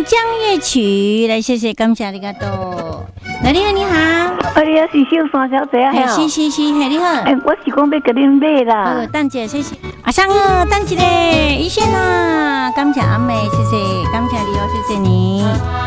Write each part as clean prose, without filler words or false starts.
江夜曲，来谢谢感谢你个多。来，你好，你好， 你好，是小三小姐啊？ 是，嘿，你好。 我是讲要给恁买啦。 蛋姐，谢谢。阿桑啊，蛋姐嘞，一线啊，感谢阿妹，谢谢，感谢你哦，谢谢你。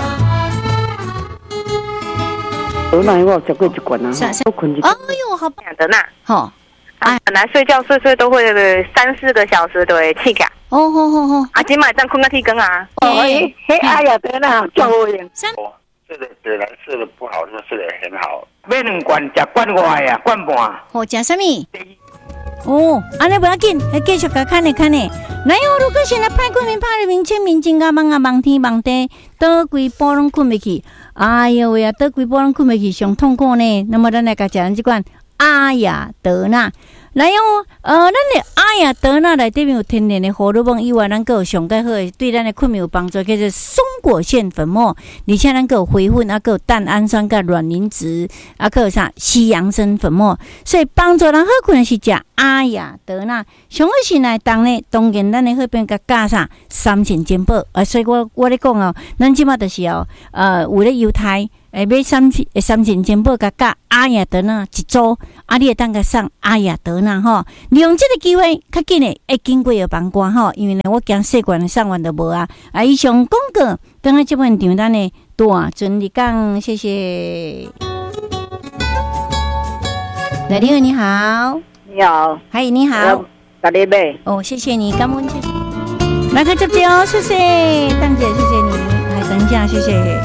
那我吃过一罐啊，我困一。 哎呦，好棒的呐！ 好， 本来睡觉睡都会3-4个小时都会起价。 哦，好。 今晚上困到天光啊！ 哎呀，对啦，叫我用。 睡得本来睡得不好，就睡得很好。 买2罐，吃罐外呀，罐半。 好，吃什么？哦，安尼不要紧，继续看呢。来哦，如果现在派困眠、拍入眠、签名、真假梦啊，梦天梦地，倒规波拢困不去。哎呦喂啊，倒规波拢困不去，上痛苦呢。那么咱来甲食这款阿雅德纳。来哦，咱的阿雅德纳内底面有天然的荷尔蒙以外，咱个有上介好的对咱的困眠有帮助，叫做松果腺粉末，而且咱个有回粉，个有蛋氨酸、个卵磷脂，个有啥西洋参粉末，所以帮助人好困是食阿雅德纳。上好是来当呢，当然咱的好边甲加上3层珍宝，所以我咧讲哦，咱即马就是哦，为了犹太。买3层珍宝加阿雅德纳一组，你会当甲送阿雅德纳吼。利用这个机会，较紧的会经过有帮关吼，因为呢，我惊细罐的送完就无啊。以上广告，等下这本场咱的大尊你讲，谢谢。来，你好，你好， 你好， 嗨，你好， 甲你买。 哦，谢谢你，感恩，谢谢。来，开接接哦，谢谢，蛋姐，谢谢你。来，等一下，谢谢。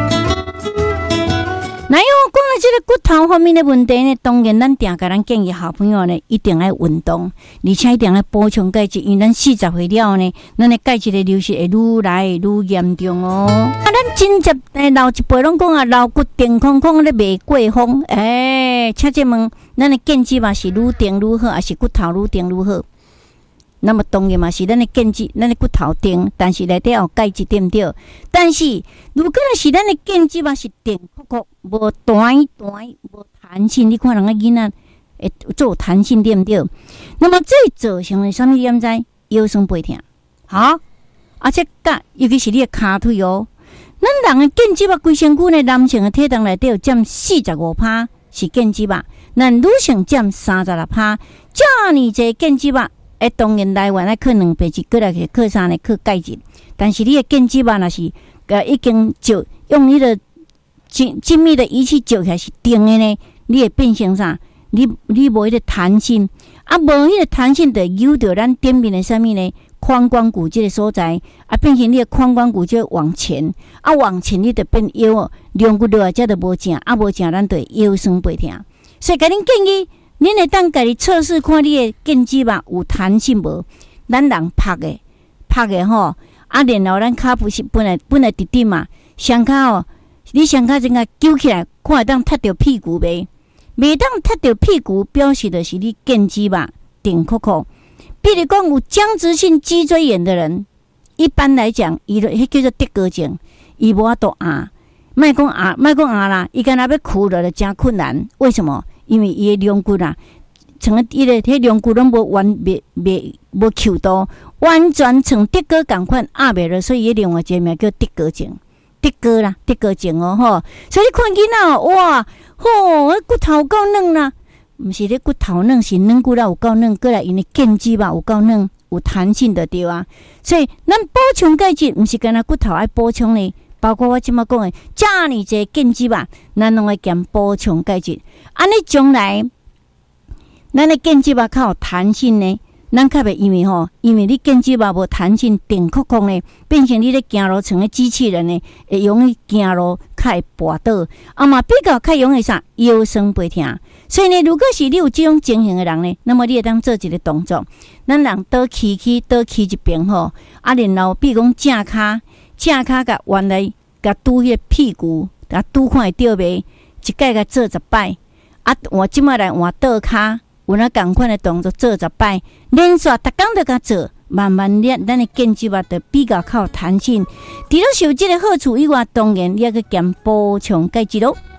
来哟，讲到这个骨头方面的问题呢，当然咱定甲咱建议好朋友呢，一定要运动，而且一定要补充钙质，因为咱40岁了呢，咱的钙质的流失会愈来愈严重哦。咱真接老一辈拢讲啊，老骨定空空咧未过风，请这问，咱的建质嘛是愈定愈好，还是骨头愈定愈好？那么当然嘛是咱的腱子，咱的骨头定，但是内底有钙质对不对？但是如果是咱的腱子嘛是定曲曲，无弹，无弹性，你看人个囡仔会做弹性对不对？那么这造成了什么？你知？腰酸背痛，好，而且尤其是你的骹腿哦，咱人的腱子规身躯呢，男性的体重内底有占45%是腱子吧，那女性占36%，这呢这腱子当然来源来靠2倍质，过来是靠啥呢？靠钙质。但是你的腱子若是已经就用你的精密的仪器照起来是定的呢，你会变成啥？你无迄个弹性，无迄个弹性就扭到咱顶面的啥物呢？髋关节这个所在，变成你的髋关节就往前，往前你就变腰，两骨落才就无正，无正咱就腰酸背痛。所以甲恁建议。恁会当家己测试看你的腱子吧有弹性无？咱人拍的吼，然后咱骹不是本来直直嘛，双骹哦，你双骹真个揪起来，看会当踢到屁股袂？袂当踢到屁股，表示的是你腱子吧顶扣扣。比如讲有僵直性脊椎炎的人，一般来讲，伊迄叫做跌胳症，伊无法度压，莫讲压啦，伊敢若要哭了就真困难。为什么？因为伊的两骨啊，像伊的迄两骨拢无扣到，完全像跌哥共款压袂落，所以伊另外一个名叫跌哥症，跌哥症哦吼。所以你看囡仔哇，骨头够软啦，毋是咧骨头软，是软骨啦有够软，过来因的腱子吧有够软，有弹性的对啊。所以咱补充钙质，毋是干那骨头爱补充呢。包括我即马讲的，遮尔济腱子吧，咱拢会兼补充钙质。安尼将来，咱的腱子吧较有弹性呢，咱较袂因为你腱子吧无弹性，定曲曲呢，变成你咧行路像个机器人呢，会容易行路较会跌倒，嘛比较较容易啥腰酸背痛。所以呢，如果是你有这种情形的人呢，那么你会当做一个动作，咱人倒起一边吼，然后比如讲正骹甲原来甲拄迄个屁股，甲拄看会到袂？一摆甲做10摆，我即摆来换倒骹，有那共款的动作做10摆，连续逐工都甲做，慢慢练，咱的腱子就比较较有弹性。除了受这个好处以外，当然你还去兼补充钙质咯。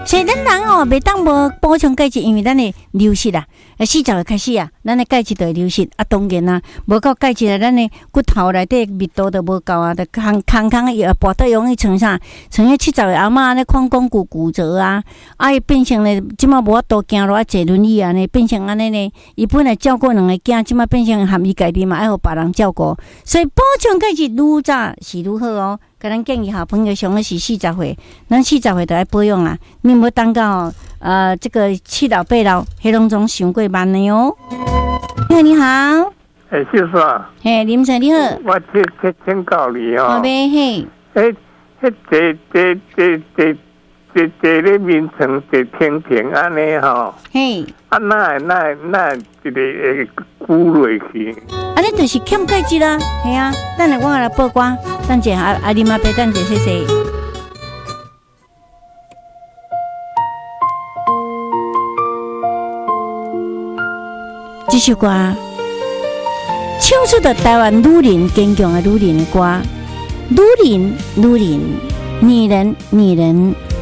所以咱人哦，袂当无补充钙质，因为咱的流失啊，40岁开始啊，咱的钙质就会流失啊。当然啊，无够钙质啊，咱的骨头内底密度就无够啊，就空也跋倒容易成啥？成迄70岁阿嬷咧髋肱骨折啊，伊变成咧即马无法度行路啊，坐轮椅啊呢，变成安尼呢。伊本来照顾两个囝，即马变成含伊家己嘛，爱互别人照顾。所以补充钙质愈早是愈好哦。甲咱建议好朋友上个是40岁，咱40岁就爱保养啊，你无等到这个七老八老，迄拢总伤过慢的哦。你好， 先生， 林生你好， 我请教你哦。 好呗，嘿， 这咧眠床这停安尼吼， 嘿， 那一个骨落去， 安尼就是欠钙质啦，系啊，等下我来报关，等者阿林阿伯等者谢谢。这首歌唱出的台湾女人坚强的女人的歌，女人，女人。